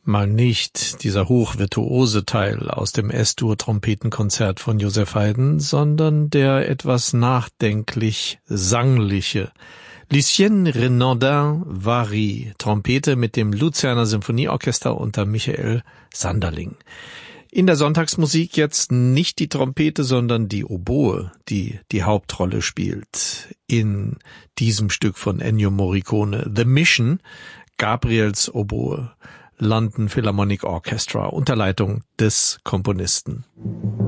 mal nicht dieser hochvirtuose Teil aus dem S-Dur-Trompetenkonzert von Joseph Haydn, sondern der etwas nachdenklich sangliche Lucien Renaudin Vary, Trompete mit dem Luzerner Symphonieorchester unter Michael Sanderling. In der Sonntagsmusik jetzt nicht die Trompete, sondern die Oboe, die die Hauptrolle spielt in diesem Stück von Ennio Morricone. The Mission, Gabriels Oboe, London Philharmonic Orchestra unter Leitung des Komponisten.